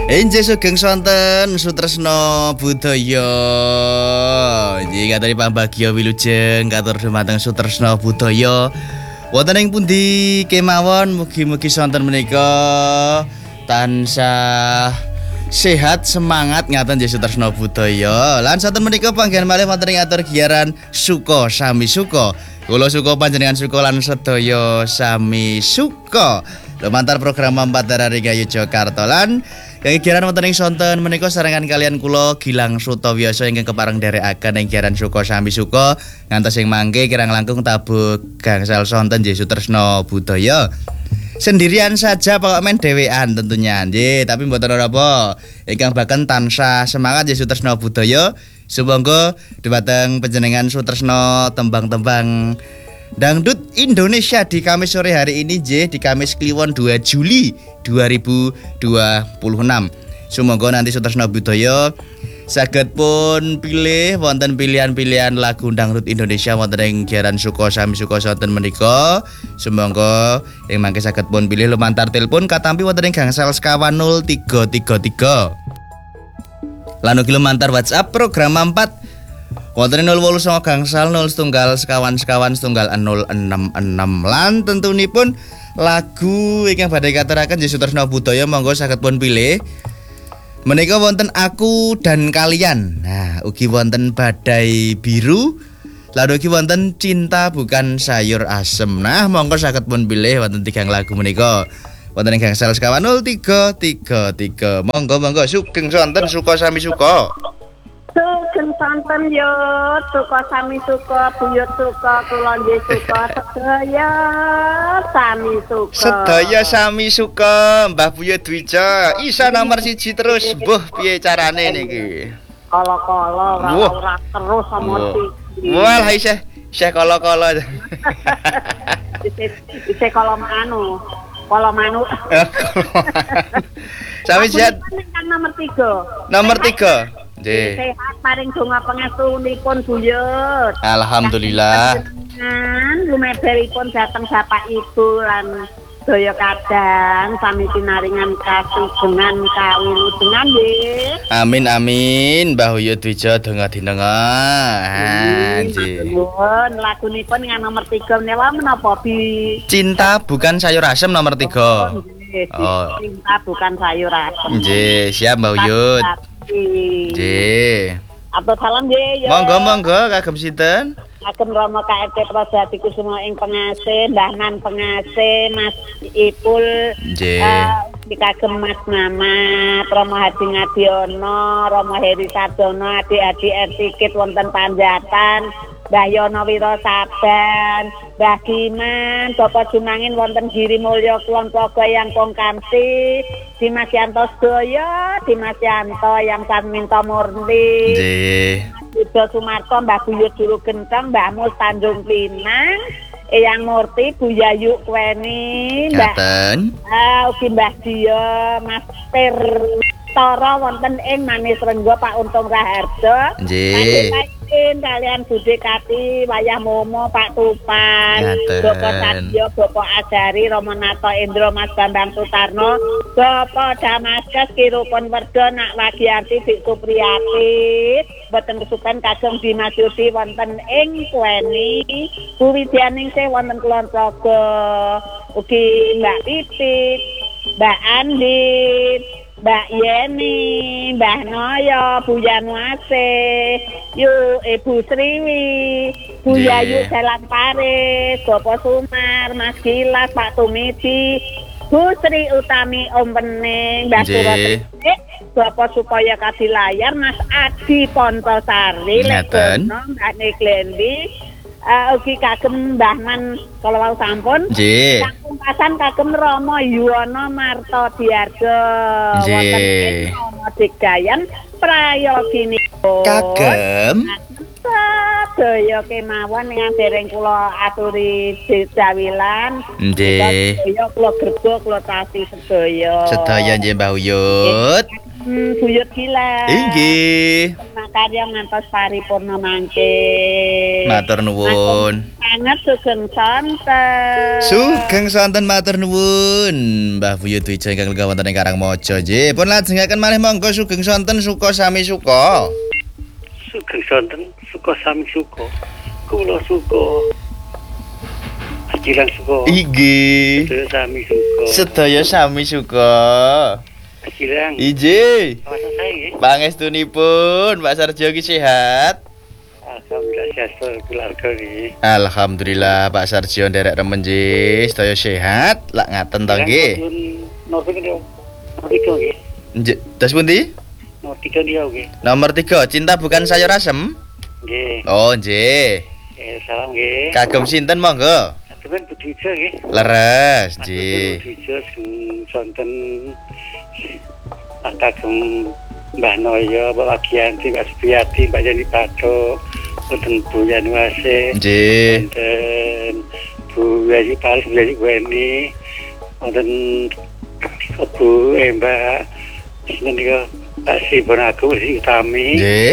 Injih sugeng sonten Sutresna Budaya. Injih kateri pambagya wilujeng katur dumateng Sutresna Budaya. Wonten ing pundi kemawon mugi-mugi sonten menika tansah sehat semangat ngaten nggih Sutresna Budaya. Lan sonten menika panggen malih wonten ing atur giyaran Suka sami suka. Kula suka panjenengan suka lan sedaya sami suka. Lumantar program Mampatara Ringayu Jakarta lan kegiatan wonten ing sonten menika sarengan kalian kula Gilang Sutawiyasa ingkang kepareng nderekaken ing giaran Suka Sami Suka ngantos ing mangke kirang langkung tabuh gangsal sonten nggih Sutresna Budaya. Sendirian saja pokok men dhewean tentunya nggih, tapi mboten apa. Ingkang baken tansah semangat nggih Sutresna Budaya. Sumangga dhumateng panjenengan Sutresna tembang-tembang Dangdut Indonesia di Kamis sore hari ini nggih, di Kamis Kliwon 2 Juli 2026. Sumangga nanti Sutresna Budaya saged pun pilih wonten pilihan-pilihan lagu dangdut Indonesia wonten ing giaran Suka Sami Suka sonten menika. Sumangga ing mangke saged pun pilih lumantar telepon katampi wonten ing gangsal sekawan 0333. Lan ugi lumantar WhatsApp program 4 wonten 089 gangsal 01 sekawan 0666 lan tentunipun lagu ingkang badhe katuraken nggih Sutresna Budaya monggo saged pun pilih. Menika wonten Aku dan Kalian. Nah, ugi wonten Badai Biru. Lan ugi wonten Cinta Bukan Sayur Asem. Nah, monggo saged pun pilih wonten tigang lagu menika. Wonten ing gangsal sekawan 0333. Monggo sugeng sonten Suka Sami Suka. Sugeng sonten yo Suka Sami Suka, buyut suka, kula nggih suka, sedaya sami suka. Sedaya sami suka, Mbah Buyut Dwija. Isa nomor 1 terus, mbuh piye carane niki? Kala-kala ora terus sama iki. Wah, isih kala-kala. Isih kala manu. Sami sehat. Nomor 3. Nomor 3. Nggih. Sehat paring donga pangestunipun buyut. Alhamdulillah. Lumeberipun dateng Bapak Ibu lan daya kadang sami pinaringan kasugengan kawilujengan nggih. Amin Mbah Buyut Dwija donga dinenga. Nggih. Nuwun lagunipun ing nomor 3 menawa menapa Bi? Cinta Bukan Sayur Asem nomor 3. Oh. Cinta Bukan Sayur Asem. Nggih, siap Mbah Buyut. Nggih. Atur salam nggih ya. Monggo kagem sinten? Kagem Rama KRT Prajati Kusuma ing Pengasih, Mbah Nan Pengasih, Mas Ipul. Nggih. Kagem Mas Mamat, Rama Hadi Ngadiono, Rama Heri Sardono, adik-adik Ertikit wonten Panjatan. Mbah Yono Wiro Saban, Mbah Giman, Bapak Jumangin wonten Giri Mulya Kulon Progo yang Pongkamsi, Dimas Yanto Sedaya, Dimas Yanto yang Sarminto Murni, Yudo Sumarto, Mbah Buyut Juru Gentong, Mbah Mus Tanjung Pinang, Eyang Murti, Bu Yayu Kweni, ugi Mbah Dio, Mas Toro wonten ing Manis Renggo Pak Untung Raharjo. Nggih. Kalian Bude Kati, Wayah Momo, Pak Tupan, Bapak Satyo, Bapak Ajari, Romonato Indro, Mas Bambang Sutarno, Bapak Damaskes, Kirupun Werdo, Nak Wagianti, Bikku Priyati, boten kesupen kagem Dimas Yudi wonten ing Kweni, Bu Widyaningsih wonten Kulon Progo, ugi Mbak Titik, Mbak Andit, Mbak Yeni, Mbah Noyo, Bu Yanwase, Ibu Sriwi, Bu Yayu Jalan Paris, Bapak Sumar, Mas Gilas, Pak Tumidi, Bu Sri Utami Om Pening, Mbah Surati, Bapak Supaya Kadilayar, Mas Adi Pontosari, Legono, Mbak Niklendi, ugi kagem Mbah Man kalau wau sampun. Nggih. Pungkasan kagem Rama Yuwana Marto Diarjo. Wonten ing Rama Digdayan prayoginipun. Kagem sedaya kemawon ing dereng kula aturi dawilan. Nggih. Sedaya kula grebo kula tasi sedaya. Sedaya nggih Mbah Buyut. Buyut Gilang. Inggih. Makarya ngantos paripurna mangke. Matur nuwun. sangat sugeng sonten. Sugeng sonten matur nuwun. Mbah Buyut Wijo ingkang lega wonten ing Karangmaja nggih. Pun lajengaken malih monggo sugeng sonten suka sami suka. Sugeng sonten suka sami suka. Kula suka. Ajilan suka. Inggih. Sedaya sami suka. Sedaya sami suka. Ajilan. Inggih. Masa saya nggih. Pangestunipun Pak Sarjo ki sehat. Alhamdulillah sehat keluarga nggih. Alhamdulillah Pak Sarjo nderek remen nggih, sedaya sehat. Lak ngaten to nggih. Nomor piro? Nomor 3 nggih. Nggih, das pundi? Nomor 3 dia nggih. Nomor 3, cinta bukan sayur asem. Nggih. Oh, nggih. Salam nggih. Kagem sinten monggo? Sampeyan Budijo nggih. Leres, nggih. Budijo sonten kagem Mbah Noyo, Mbak Wagianti, Mbak Supriyati, Mbak Yani Pato, wonten Bu Yanuase, Nggih. wonten Bu Yayi Paris, Bu Yayi Weni, wonten Bu Mbak sinten niku Pak Sibon Agung, Si Utami, Nggih.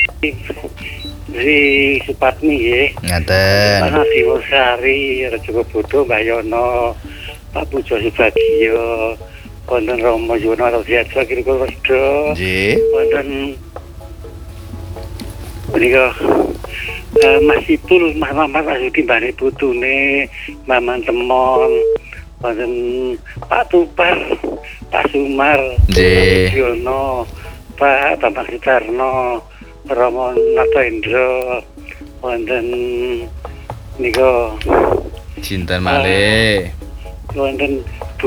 Si Supatmi nggih. Ngaten. Ana Diwasari, Raja Bodo, Mbah Yono, Pak Pujo Subagio, wonten Romo Yono atau Siatwa kira-kira Resdo, Nggih. wonten menika Mas Ipul, Mas Mamat, Mas Yudi, Mbak Putune, Maman Temon, wonten Pak Tupar, Pak Sumar, Nggih. Yono, Pak Bambang Sutarno, Romo Nartendra, wonten nika Sinten malih? wonten Bu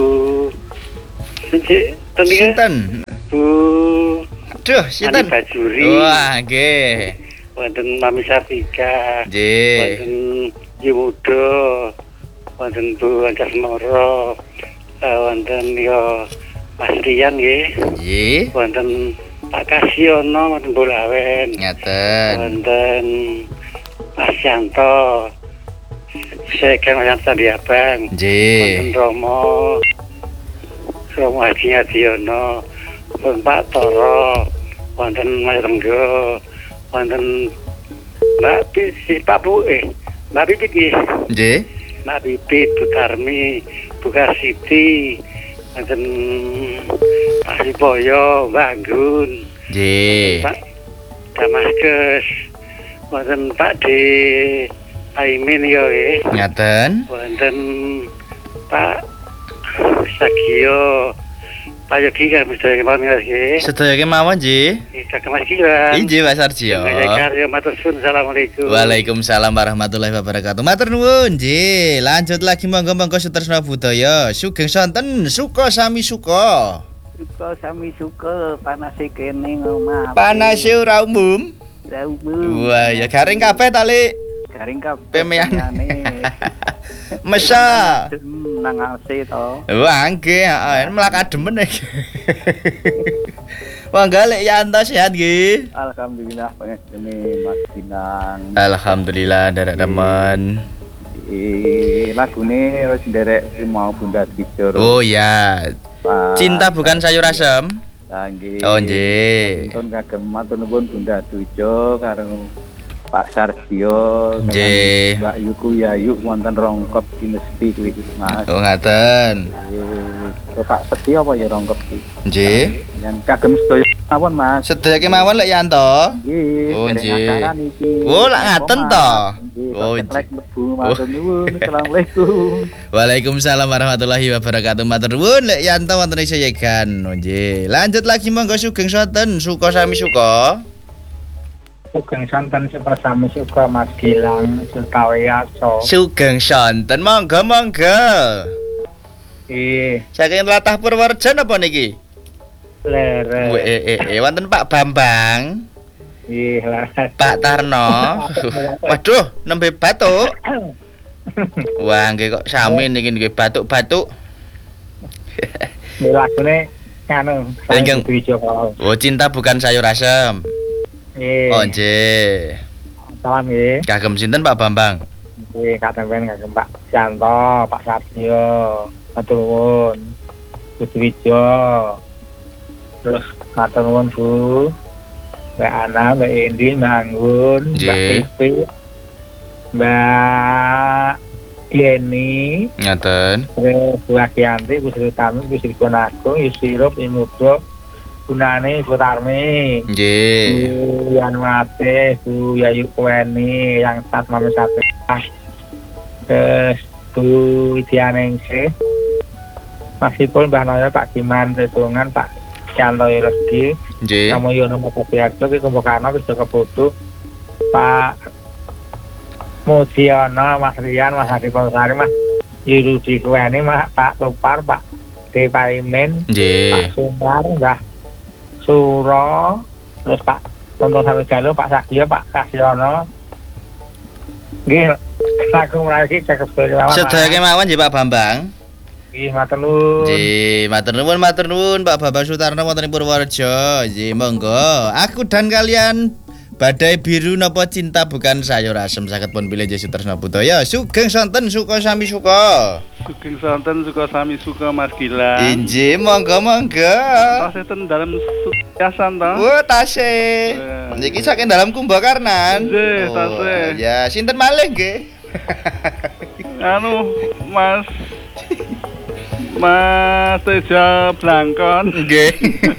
Sinten? Bu Aduh, sinten? Ani Bajuri, Wah, nggih. wonten Mami Safika, Nggih. wonten Yimudo, wonten Bu Ancasmoro, wonten nika Mas Rian nggih, Nggih. wonten Pak Kasiono, wonten Bolawen, Ngaten. wonten Mas Yanto, Sekeng Mas Yanto di Abang, wonten Nggih. Romo Haji Ngadiono, wonten Pak Toro, wonten Mas Renggo, wonten Mbak Pak Bu, Mbak Bibit nggih, Nggih. Mbak Bibit, Bu Tarmi, Bu Karsiti, wonten Pak Siboyo, Mbak Anggun, Nggih. Pak Damaskus, wonten Pak D Aimin yo nggih, Ngaten. wonten Pak Sagio, Pak Yogi kan mesti kemawon nggih. Sedaya kemawon nggih. Kagem Mas Kiran. Inggih Pak Sarjo. Karya matur suwun. Assalamualaikum. Waalaikumsalam warahmatullahi wabarakatuh. Matur nuwun nggih. Lanjut lagi monggo-monggo Sutresna Budaya. Sugeng sonten suka sami suka. Suka sami suka panase kene ngomah. Panase ora umum. Wah, ya garing kabeh tali. Garing kabeh. Pemeane. Mesa. Nang ase to. Wah, nggih, heeh, mlakat demen iki. Monggo lek Yanto sehat nggih. Alhamdulillah pangestune Mas Dinang. Alhamdulillah nderek temen. Lagune wis nderek mau Bunda Trijor. Oh ya. Cinta bukan sayur asem. Nggih. Oh nggih. Nuntun kagem matur nuwun Bunda Trijor karo Pak Sardio, Nggih. Mbak Yuku Yayu wonten Rongkop Dinesti kuwi Mas. Oh ngaten. Pak Setia apa ya Rongkop iki? Nggih. Yang kagem sedaya mawon Mas. Sedaya kemawon lek Yanto. Nggih. Oh, dereng nggih. acara niki. Oh, lak ngaten to. Oh, Oh, lek mlebu matur nuwun. Assalamualaikum. Waalaikumsalam warahmatullahi wabarakatuh. Matur nuwun lek Yanto wonten ing Sayegan. Oh nggih. Lanjut lagi monggo sugeng sonten suka sami suka. Sugeng sonten suka sami suka Mas Gilang Sutawiyaso. Sugeng sonten monggo monggo. Saking Latah Purworejo napa niki? Lere. Wonten Pak Bambang, Lah. Pak Tarno. Waduh, nembe batuk. Wah, nggih kok sami niki nggih batuk-batuk. Lagune anu Ingkang- Wijo. Oh, cinta bukan sayur asem. Oh, nggih. Salam nggih. Kagem sinten Pak Bambang? Nggih, katemben kagem Pak Janto, Pak Sardio. Matur nuwun. Wijo. Terus matur nuwun Bu. Mbak Ana, Mbak Endi, Mbak Anggun, Mbak Nggih. Pipi. Mbak Yeni, Ngaten. Bu Akianti, Bu Sri Tami, Bu Sri Konagung, Yusirup, Imudro, Gunane, Bu Tarmi, Nggih. Bu Yanuate, Bu Yayu Kueni, yang saat Mami Sate, terus Bu Widianingsih, Masipun Mbah Noyo, Pak Kiman, Tetungan, Pak Cantoy Regi, Nggih. Kamu Yono Mokopiakso, Ki Kumbukana, Bisa Keputu, Pak Mudiono, Mas Rian, Mas Hadi Pausari, Mas Yurudi Kueni, Mas Pak Tupar, Pak Depaimin, Pak Nggih. Sumar, Mbah Suro, terus Pak Tonton Sami Jalu, Pak Sakio, Pak Kasyono. Nggih, lagu lagi cakep sekali. Sedaya kemawon nggih Pak Bambang. Nggih, matur nuwun. Nggih, matur nuwun Pak Bambang Sutarno wonten ing Purworejo. Nggih, monggo. Aku dan kalian badai biru napa cinta bukan sayur asem saged pun pilih Yesus Tresno Budaya. Sugeng sonten suka sami suka. Sugeng sonten suka sami suka Mas Gilang. Injih, monggo. Tasih ten dalam yasan to. Tasih. Niki saking dalam Kumbakarnan. Nggih, tasih. Ya, sinten malih nggih? Anu Mas Teja Blangkon. Nggih.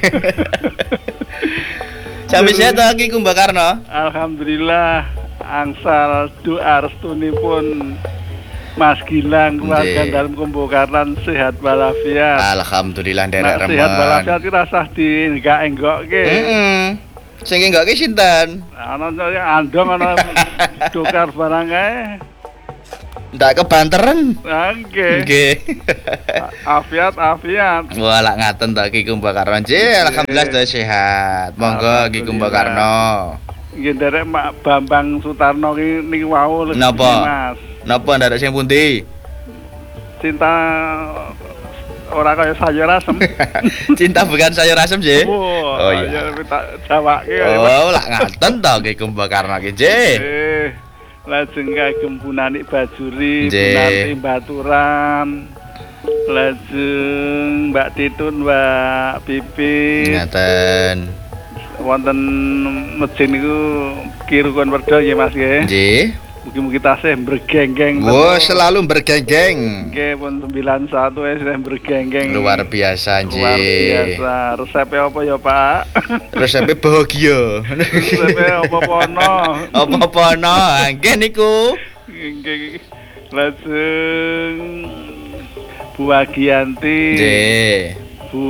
Sampai sehat lagi Kumbakarno. Alhamdulillah angsal doa restunipun Mas Gilang keluarga Nggih. dalam Kumbakarnan sehat walafiat. Alhamdulillah nderek Nek remen. sehat walafiat ki rasah dienggak-enggokke. Sing enggak ki sinten? Ana andong ana dokar barang kae. Ndak kebanteran. Nggih. Nggih. Afiat. Wah, lak ngaten to Ki Kumbakarno. Nggih, alhamdulillah sudah sehat. Monggo Ki Kumbakarno. Nggih nderek Mak Bambang Sutarno ki niku wau lho, Napa? Mas. Napa ndak sing pundi? Cinta ora kaya sayur asem. Cinta bukan sayur asem, nggih. Oh iya. Ya tak jawake. Oh, lak ngaten to Ki Kumbakarno ki, nggih. Lajeng kagem Bunani Bajuri, Nggih. Bunani Baturan. Lajeng Mbak Titun, Mbak Pipi. Ngaten. Wonten masjid niku Kirukon Werda nggih Mas nggih. Nggih. Mugi-mugi tasih bergenggeng. Wow, selalu bergenggeng. Nggih pun 91 wis bergenggeng. Luar biasa, Luar nggih. biasa. Resepnya apa ya, Pak? Resepnya bahagia. Resepnya apa ono? Apa-apa no, nggih niku. Nggih. Lajeng Bu Agianti, Nggih. Bu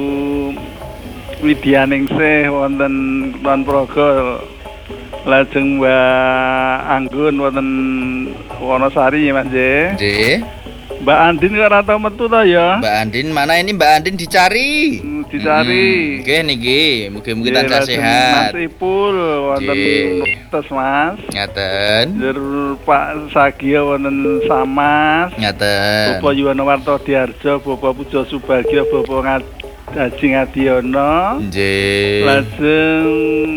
Widianingsih wonten Kulon Progo. Lajeng Mbak Anggun wonten Wonosari ya Mas nggih. Nggih. Mbak Andin kok ora tau metu to ya? Mbak Andin, mana ini Mbak Andin dicari? Dicari. Nggih niki, mugi-mugi Nggih, tansah lajeng sehat. Mas Ipul wonten Nggih. Tes Mas. Ngaten. Jer Pak Sagio wonten Samas. Ngaten. Bapak Yuwono Warto Diarjo, Bapak Pujo Subagio, Bapak Haji Ngadiono. Nggih. Lajeng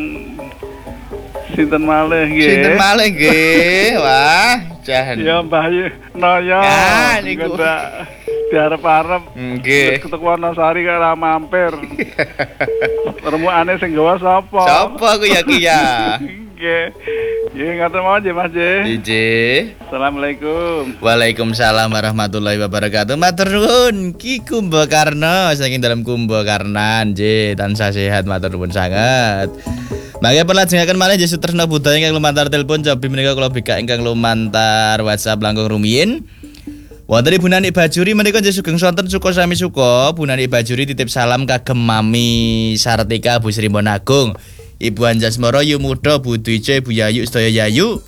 sinten malih nggih? Sinten malih nggih? Wah, jahan. Ya Mbah Noyo. Ah, niku. Diarep-arep. Nggih. Ketuk Wonosari kok ora mampir. Remukane sing gawa sapa? Sapa ku ya ki ya? Nggih. Nggih ngatur mawon nggih Mas nggih. Nggih. Assalamualaikum. Waalaikumsalam warahmatullahi wabarakatuh. Matur nuwun Ki Kumbakarno saking dalam Kumbakarnan. Nggih, tansah sehat matur nuwun sanget. Mangke pelajengaken malih Yesus Tresno Budaya ingkang lumantar telepon cobi menika kula bika ingkang lumantar WhatsApp langkung rumiyin. Wonten Ibu Nani Bajuri menika nggih sugeng sonten suka sami suka. Bu Nani Bajuri titip salam kagem Mami Sartika Bu Sri Monagung. Ibu Anjasmara Yu Muda Bu Dwija Bu Yayu sedaya Yayu.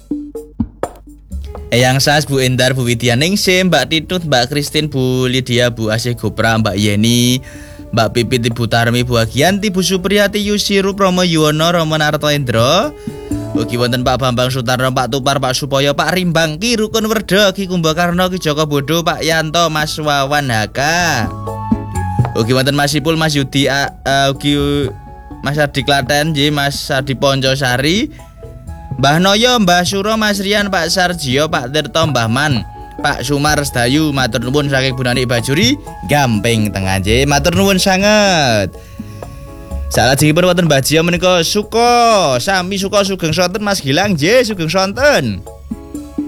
Eyang Sas Bu Endar Bu Widianingsih, Mbak Titut, Mbak Kristin, Bu Lydia, Bu Asih Gopra, Mbak Yeni, Mbak Pipit, Bu Tarmi, Bu Agianti, Bu Supriyati, Yusiru, Promo Yuwono, Romo Narto Endro. Ugi wonten Pak Bambang Sutarno, Pak Tupar, Pak Supoyo, Pak Rimbang, Ki Rukun Werda, Ki Kumbakarno, Ki Joko Bodo, Pak Yanto, Mas Wawan Haka. Ugi wonten Mas Ipul, Mas Yudi, ugi Mas Ardi Klaten, Mas Ardi Poncosari, Mbah Noyo, Mbah Suro, Mas Rian, Pak Sarjio, Pak Tirto, Mbah Man, Pak Sumar Sedayu, matur nuwun saking Bu Nani Bajuri, Gamping Tengah nggih, matur nuwun sanget. Salajengipun wonten Mbah Jio menika suka, sami suka sugeng sonten Mas Gilang nggih, sugeng sonten.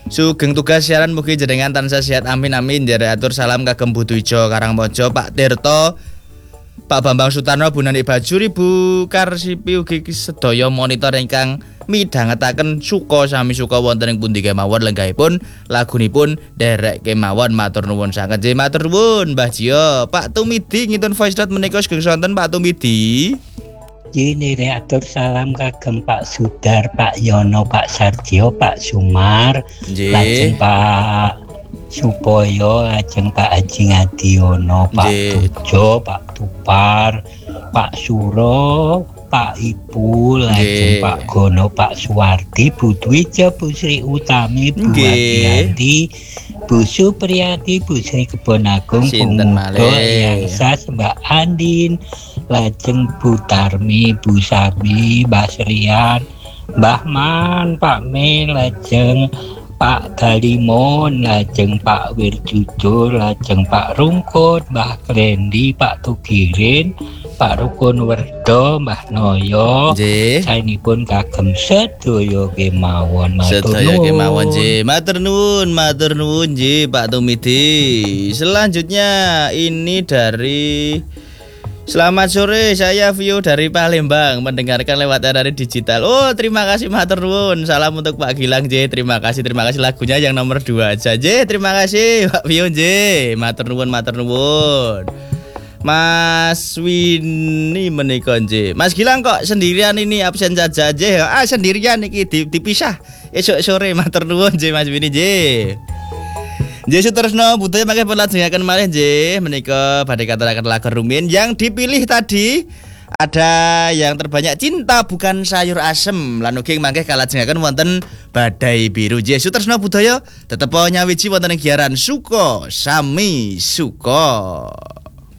Sugeng tugas siaran mugi jenengan tansah sehat amin amin. Atur salam kagem Butuijo Karangmojo Pak Tirto Pak Bambang Sutarno Bu Nani Bajuri Bu Karsipi ugi sedaya monitor ingkang midhangetaken suka sami suka wonten ing pundi kemawon lenggahipun lagunipun derek kemawon matur nuwun sanget. Nggih matur nuwun Mbah Jio. Pak Tumidi ngitun voice note menika sugeng sonten Pak Tumidi. Ini atur salam kagem Pak Sudar, Pak Yono, Pak Sarjo, Pak Sumar, lajeng Pak Supoyo, lajeng Pak Haji Ngadiono, Pak Tujo, Pak Tupar, Pak Suro, Pak Ibu, lajeng Pak Gono, Pak Suwardi, Bu Dwija, Bu Sri Utami, Bu Adianti, Bu Supriyati, Bu Sri Kebonagung, Bu Mudo, Yang Sas, Mbak Andin, lajeng Bu Tarmi, Bu Sami, Mbah Srian, Mbah Man, Pak Mei, lajeng Pak Galimon, lajeng Pak Wirjujur, lajeng Pak Rungkut, Mbah Klendi, Pak Tugirin, Pak Rukun Werdo, Mbah Noyo, saenipun kagem sedaya kemawon. Sedaya kemawon nggih. Matur nuwun nggih Pak Tumidi. Selanjutnya ini dari selamat sore, saya Vio dari Palembang mendengarkan lewat RRI Digital. Oh, terima kasih matur nuwun. Salam untuk Pak Gilang J. Terima kasih lagunya yang nomor 2 aja J. Terima kasih Pak Vio J. Matur nuwun. Mas Winnie menika J. Mas Gilang kok sendirian ini absen saja J. Sendirian iki dipisah. Esok sore matur nuwun J Mas Winnie J. Yesus Tresno Budoyo mangke pun lajengaken malih nggih menika badhe katuraken lagu rumiyin yang dipilih tadi ada yang terbanyak Cinta Bukan Sayur Asem lan ugi mangke kalajengaken wonten Badai Biru. Yesus Tresno Budoyo tetep nyawiji wonten ing giaran Suko Sami Suko.